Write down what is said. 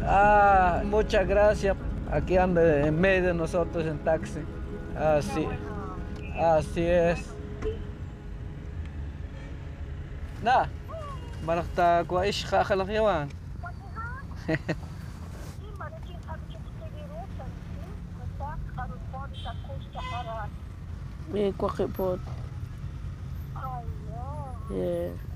Ah, muchas gracias. Aquí anda en medio de nosotros en taxi. Qué Así, bueno. así es. Bueno, Nah, manakta ko ish kakalak yawan. Fatiha, Marichin Habichuk Tigirutan, Masak, Harupon, Takusta Harat. Me kwakipot. Ayun. Yeah.